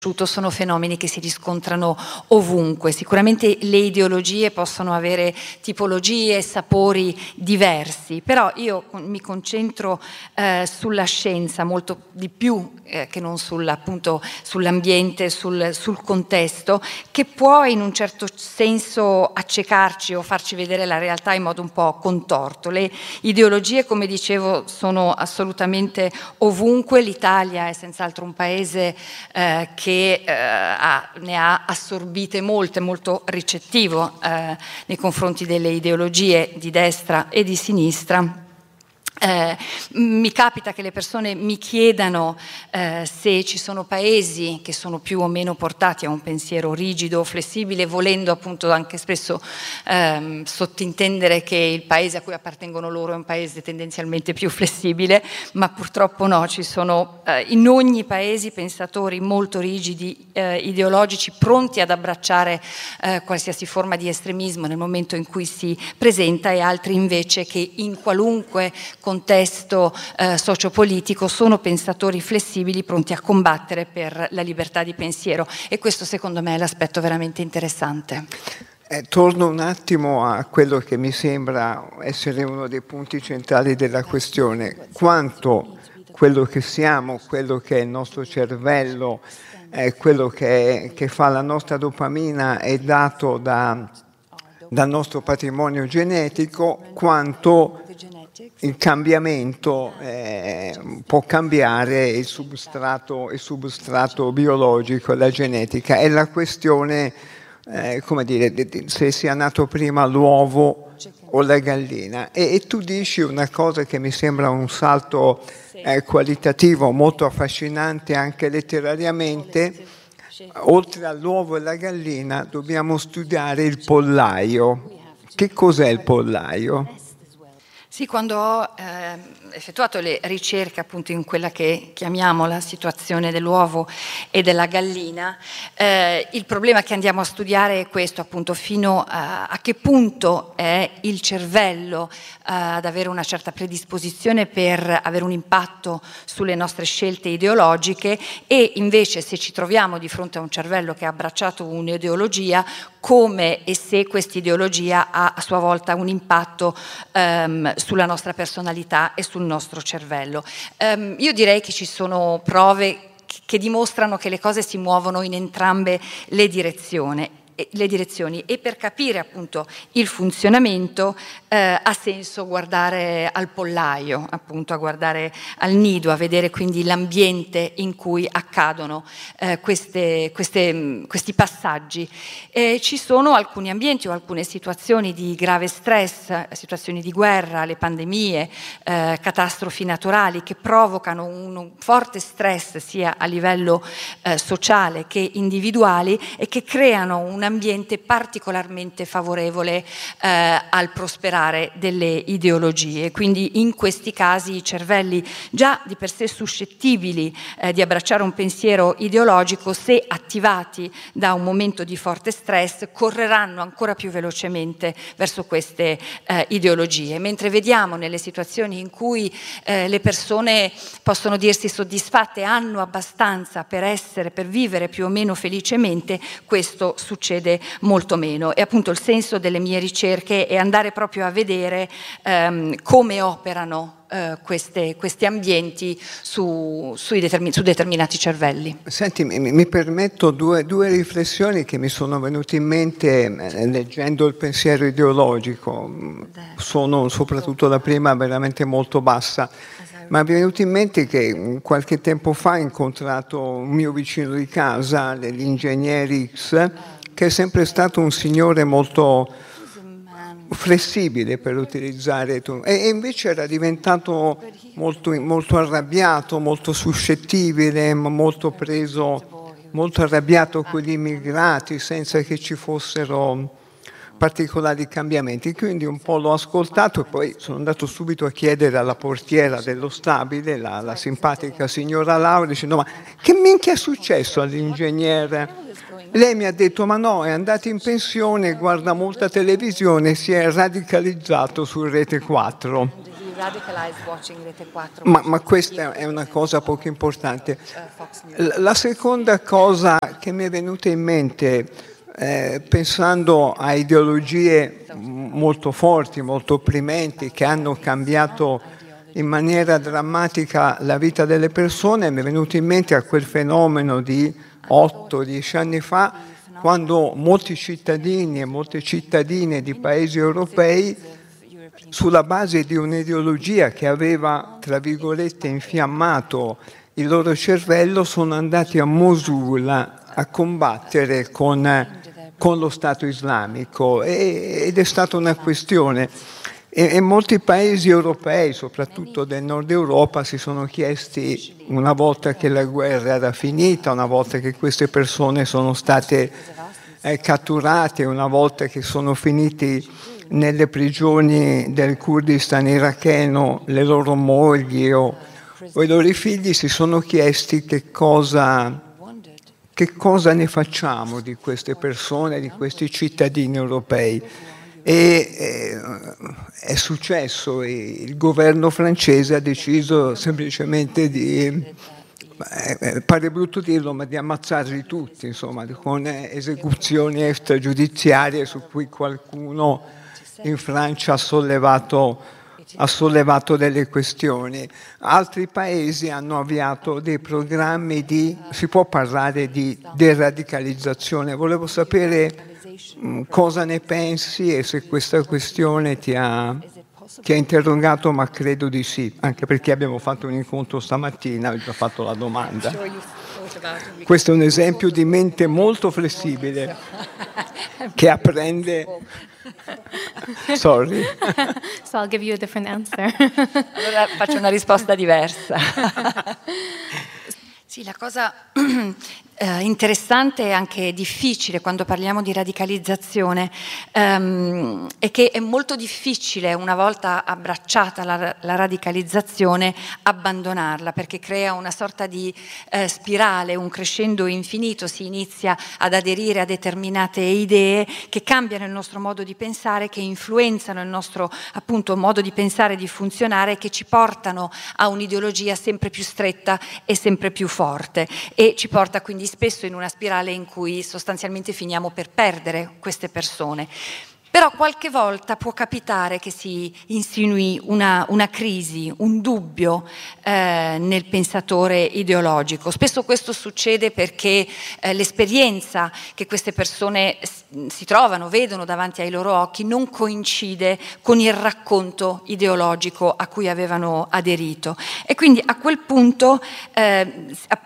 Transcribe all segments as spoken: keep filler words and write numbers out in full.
sono fenomeni che si riscontrano ovunque. Sicuramente le ideologie possono avere tipologie e sapori diversi, però io mi concentro eh, sulla scienza molto di più eh, che non sul, appunto, sull'ambiente, sul, sul contesto, che può in un certo senso accecarci o farci vedere la realtà in modo un po' contorto. Le ideologie, come dicevo, sono assolutamente ovunque. L'Italia è senz'altro un paese eh, che che eh, ha, ne ha assorbite molte, molto ricettivo eh, nei confronti delle ideologie di destra e di sinistra. Eh, mi capita che le persone mi chiedano eh, se ci sono paesi che sono più o meno portati a un pensiero rigido, flessibile, volendo appunto anche spesso ehm, sottintendere che il paese a cui appartengono loro è un paese tendenzialmente più flessibile, ma purtroppo no, ci sono eh, in ogni paese pensatori molto rigidi, eh, ideologici, pronti ad abbracciare eh, qualsiasi forma di estremismo nel momento in cui si presenta, e altri invece che in qualunque contesto eh, sociopolitico sono pensatori flessibili pronti a combattere per la libertà di pensiero, e questo secondo me è l'aspetto veramente interessante. Eh, torno un attimo a quello che mi sembra essere uno dei punti centrali della questione: quanto quello che siamo, quello che è il nostro cervello, eh, quello che, è, che fa la nostra dopamina è dato da, dal nostro patrimonio genetico, quanto il cambiamento eh, può cambiare il substrato, il substrato biologico, la genetica. È la questione, eh, come dire, se sia nato prima l'uovo o la gallina. E, e tu dici una cosa che mi sembra un salto eh, qualitativo molto affascinante anche letterariamente: oltre all'uovo e alla gallina dobbiamo studiare il pollaio. Che cos'è il pollaio? Sì, quando ho eh, effettuato le ricerche appunto in quella che chiamiamo la situazione dell'uovo e della gallina, eh, il problema che andiamo a studiare è questo, appunto, fino a, a che punto è il cervello eh, ad avere una certa predisposizione per avere un impatto sulle nostre scelte ideologiche, e invece se ci troviamo di fronte a un cervello che ha abbracciato un'ideologia, come e se questa ideologia ha a sua volta un impatto ehm, sulla nostra personalità e sul nostro cervello. Um, io direi che ci sono prove che dimostrano che le cose si muovono in entrambe le direzioni. le direzioni e per capire appunto il funzionamento eh, ha senso guardare al pollaio, appunto a guardare al nido, a vedere quindi l'ambiente in cui accadono eh, queste, queste, questi passaggi. Eh, ci sono alcuni ambienti o alcune situazioni di grave stress, situazioni di guerra, le pandemie, eh, catastrofi naturali che provocano un, un forte stress sia a livello eh, sociale che individuali, e che creano un ambiente particolarmente favorevole eh, al prosperare delle ideologie. Quindi in questi casi i cervelli, già di per sé suscettibili eh, di abbracciare un pensiero ideologico, se attivati da un momento di forte stress, correranno ancora più velocemente verso queste eh, ideologie, mentre vediamo nelle situazioni in cui eh, le persone possono dirsi soddisfatte, hanno abbastanza per essere, per vivere più o meno felicemente, questo succede molto meno. E appunto il senso delle mie ricerche è andare proprio a vedere ehm, come operano eh, queste, questi ambienti su, sui determin- su determinati cervelli. Senti, mi, mi permetto due, due riflessioni che mi sono venute in mente eh, leggendo il pensiero ideologico. Sono soprattutto la prima veramente molto bassa, ma mi è venuto in mente che qualche tempo fa ho incontrato un mio vicino di casa, l'ingegnere X, che è sempre stato un signore molto flessibile, per utilizzare tu, e invece era diventato molto, molto arrabbiato, molto suscettibile, molto preso, molto arrabbiato con gli immigrati senza che ci fossero particolari cambiamenti. Quindi un po' l'ho ascoltato e poi sono andato subito a chiedere alla portiera dello stabile, la, la simpatica signora Laura, dicendo: ma che minchia è successo all'ingegnere? Lei mi ha detto: ma no, è andato in pensione, guarda molta televisione, si è radicalizzato su Rete quattro. Ma, ma questa è una cosa poco importante. La seconda cosa che mi è venuta in mente, eh, pensando a ideologie molto forti, molto opprimenti, che hanno cambiato in maniera drammatica la vita delle persone, mi è venuto in mente a quel fenomeno di otto dieci anni fa, quando molti cittadini e molte cittadine di paesi europei, sulla base di un'ideologia che aveva, tra virgolette, infiammato il loro cervello, sono andati a Mosul a combattere con, con lo Stato islamico, e, ed è stata una questione. E, e molti paesi europei, soprattutto del nord Europa, si sono chiesti, una volta che la guerra era finita, una volta che queste persone sono state eh, catturate, una volta che sono finiti nelle prigioni del Kurdistan iracheno, le loro mogli o, o i loro figli, si sono chiesti che cosa, che cosa ne facciamo di queste persone, di questi cittadini europei. E eh, è successo, il governo francese ha deciso semplicemente di, eh, pare brutto dirlo, ma di ammazzarli tutti, insomma, con esecuzioni extragiudiziarie su cui qualcuno in Francia ha sollevato, ha sollevato delle questioni. Altri paesi hanno avviato dei programmi di, si può parlare di deradicalizzazione. Volevo sapere mh, cosa ne pensi e se questa questione ti ha, ti ha interrogato, ma credo di sì, anche perché abbiamo fatto un incontro stamattina e ho già fatto la domanda. Questo è un esempio di mente molto flessibile che apprende. Sorry. So I'll give you a different answer. Allora faccio una risposta diversa. Sì, la cosa eh, interessante e anche difficile quando parliamo di radicalizzazione ehm, è che è molto difficile, una volta abbracciata la, la radicalizzazione, abbandonarla, perché crea una sorta di eh, spirale, un crescendo infinito. Si inizia ad aderire a determinate idee che cambiano il nostro modo di pensare, che influenzano il nostro appunto modo di pensare e di funzionare, che ci portano a un'ideologia sempre più stretta e sempre più forte. forte e ci porta quindi spesso in una spirale in cui sostanzialmente finiamo per perdere queste persone. Però qualche volta può capitare che si insinui una, una crisi, un dubbio eh, nel pensatore ideologico. Spesso questo succede perché eh, l'esperienza che queste persone si trovano, vedono davanti ai loro occhi, non coincide con il racconto ideologico a cui avevano aderito. E quindi a quel punto eh,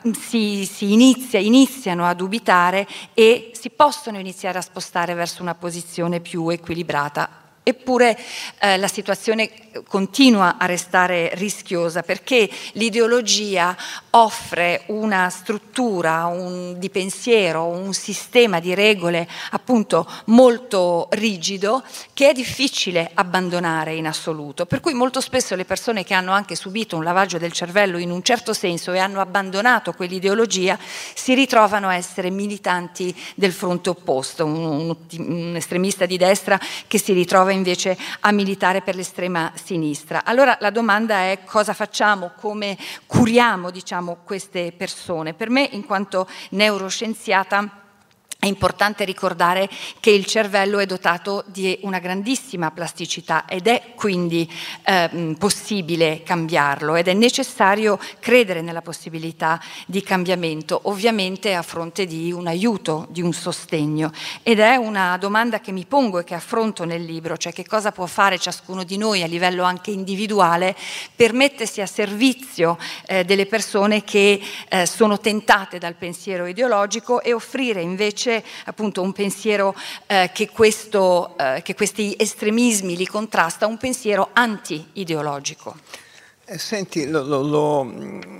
si, si inizia, iniziano a dubitare e si possono iniziare a spostare verso una posizione più equilibrata. Eppure eh, la situazione continua a restare rischiosa, perché l'ideologia offre una struttura un, di pensiero, un sistema di regole appunto molto rigido che è difficile abbandonare in assoluto, per cui molto spesso le persone che hanno anche subito un lavaggio del cervello in un certo senso e hanno abbandonato quell'ideologia si ritrovano a essere militanti del fronte opposto, un, un, un estremista di destra che si ritrova invece a militare per l'estrema sinistra. Allora la domanda è: cosa facciamo, come curiamo, diciamo, queste persone? Per me, in quanto neuroscienziata, è importante ricordare che il cervello è dotato di una grandissima plasticità ed è quindi eh, possibile cambiarlo, ed è necessario credere nella possibilità di cambiamento, ovviamente a fronte di un aiuto, di un sostegno. Ed è una domanda che mi pongo e che affronto nel libro, cioè che cosa può fare ciascuno di noi a livello anche individuale per mettersi a servizio eh, delle persone che eh, sono tentate dal pensiero ideologico e offrire invece appunto un pensiero eh, che, questo, eh, che questi estremismi li contrasta, un pensiero anti-ideologico. Eh, senti, lo, lo, lo,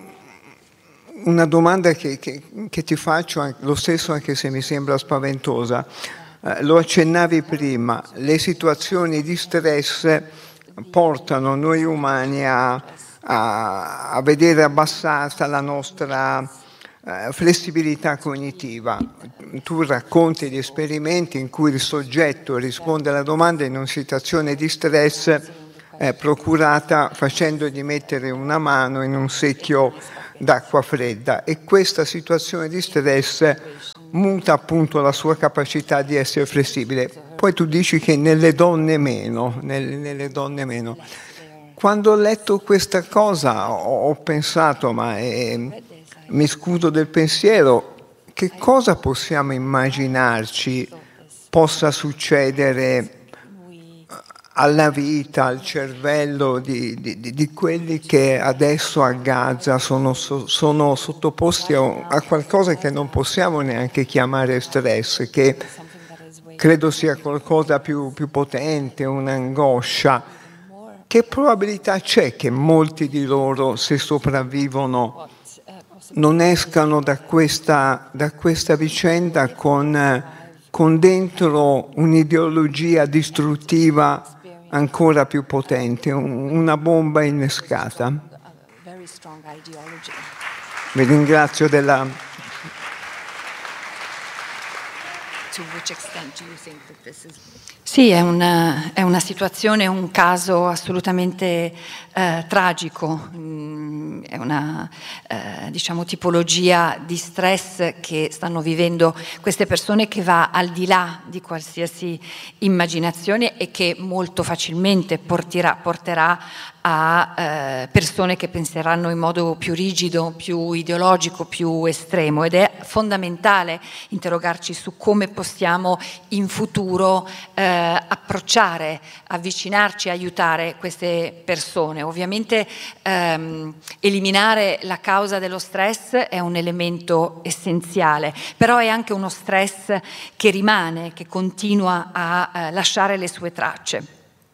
una domanda che, che, che ti faccio, lo stesso anche se mi sembra spaventosa, eh, lo accennavi prima, le situazioni di stress portano noi umani a, a, a vedere abbassata la nostra flessibilità cognitiva. Tu racconti di esperimenti in cui il soggetto risponde alla domanda in una situazione di stress eh, procurata facendogli mettere una mano in un secchio d'acqua fredda, e questa situazione di stress muta appunto la sua capacità di essere flessibile. Poi tu dici che nelle donne meno, nelle, nelle donne meno. Quando ho letto questa cosa ho, ho pensato, ma eh, mi scudo del pensiero, che cosa possiamo immaginarci possa succedere alla vita, al cervello di, di, di quelli che adesso a Gaza sono, sono sottoposti a, a qualcosa che non possiamo neanche chiamare stress, che credo sia qualcosa più, più potente, un'angoscia. Che probabilità c'è che molti di loro, se sopravvivono, non escano da questa, da questa vicenda con, con dentro un'ideologia distruttiva ancora più potente, una bomba innescata? Vi ringrazio della... Sì, è una, è una situazione, un caso assolutamente eh, tragico, mm, è una eh, diciamo, tipologia di stress che stanno vivendo queste persone che va al di là di qualsiasi immaginazione e che molto facilmente porterà, porterà a eh, persone che penseranno in modo più rigido, più ideologico, più estremo, ed è fondamentale interrogarci su come possiamo in futuro eh, approcciare, avvicinarci, aiutare queste persone. Ovviamente ehm, eliminare la causa dello stress è un elemento essenziale, però è anche uno stress che rimane, che continua a eh, lasciare le sue tracce.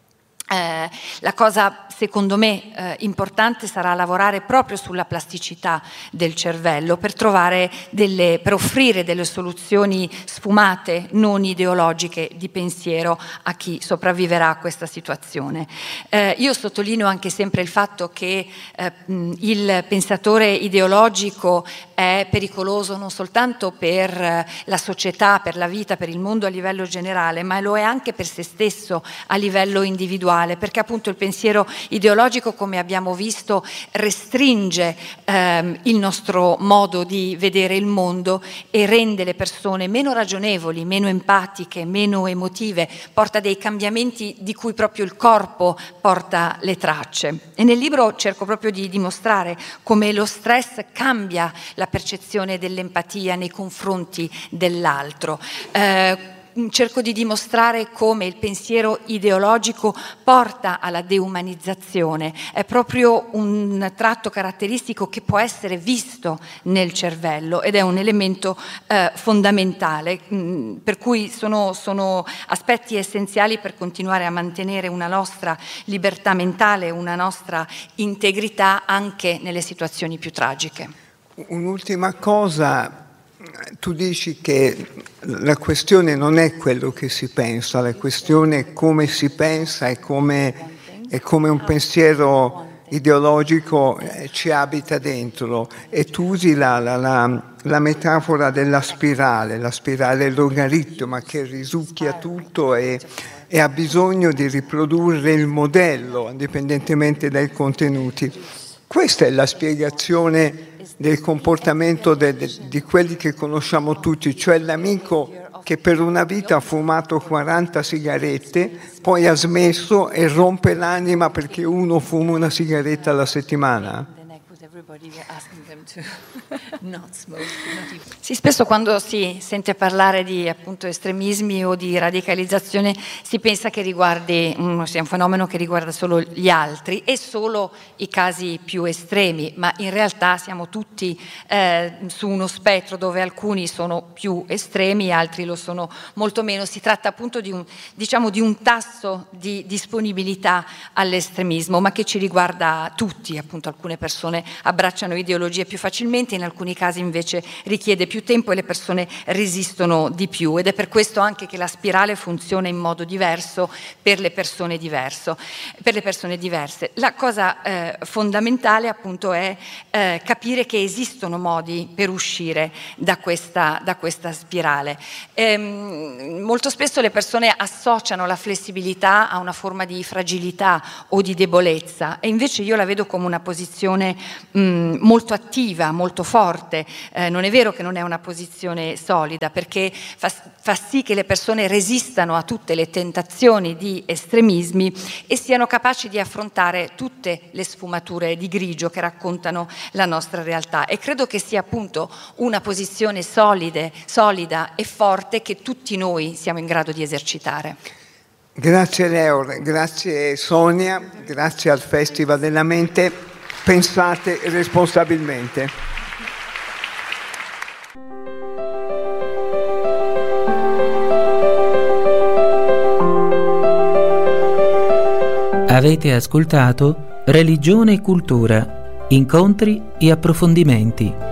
Eh, la cosa secondo me eh, importante sarà lavorare proprio sulla plasticità del cervello per trovare delle, per offrire delle soluzioni sfumate, non ideologiche di pensiero a chi sopravviverà a questa situazione. Eh, io sottolineo anche sempre il fatto che eh, il pensatore ideologico è pericoloso non soltanto per la società, per la vita, per il mondo a livello generale, ma lo è anche per se stesso a livello individuale, perché appunto il pensiero ideologico, come abbiamo visto, restringe ehm, il nostro modo di vedere il mondo e rende le persone meno ragionevoli, meno empatiche, meno emotive, porta dei cambiamenti di cui proprio il corpo porta le tracce. E nel libro cerco proprio di dimostrare come lo stress cambia la percezione dell'empatia nei confronti dell'altro. Eh, Cerco di dimostrare come il pensiero ideologico porta alla deumanizzazione, è proprio un tratto caratteristico che può essere visto nel cervello ed è un elemento eh, fondamentale, mh, per cui sono, sono aspetti essenziali per continuare a mantenere una nostra libertà mentale, una nostra integrità anche nelle situazioni più tragiche. Un'ultima cosa. Tu dici che la questione non è quello che si pensa, la questione è come si pensa e come, è come un pensiero ideologico ci abita dentro, e tu usi la, la, la, la metafora della spirale, la spirale logaritma che risucchia tutto e, e ha bisogno di riprodurre il modello indipendentemente dai contenuti. Questa è la spiegazione del comportamento de, de, di quelli che conosciamo tutti, cioè l'amico che per una vita ha fumato quaranta sigarette, poi ha smesso e rompe l'anima perché uno fuma una sigaretta alla settimana. Sì, spesso quando si sente parlare di appunto estremismi o di radicalizzazione si pensa che riguardi un, sia un fenomeno che riguarda solo gli altri e solo i casi più estremi, ma in realtà siamo tutti eh, su uno spettro dove alcuni sono più estremi, altri lo sono molto meno. Si tratta appunto di un, diciamo, di un tasso di disponibilità all'estremismo, ma che ci riguarda tutti. Appunto alcune persone abbracciano ideologie più facilmente, in alcuni casi invece richiede più tempo e le persone resistono di più, ed è per questo anche che la spirale funziona in modo diverso per le persone, diverso, per le persone diverse. La cosa eh, fondamentale appunto è eh, capire che esistono modi per uscire da questa, da questa spirale. Ehm, molto spesso le persone associano la flessibilità a una forma di fragilità o di debolezza, e invece io la vedo come una posizione mh, molto attiva, molto forte. Eh, non è vero che non è una posizione solida, perché fa, fa sì che le persone resistano a tutte le tentazioni di estremismi e siano capaci di affrontare tutte le sfumature di grigio che raccontano la nostra realtà, e credo che sia appunto una posizione solide, solida e forte che tutti noi siamo in grado di esercitare. Grazie Leor, grazie Sonia, grazie al Festival della Mente. Pensate responsabilmente. Avete ascoltato Religione e Cultura, incontri e approfondimenti.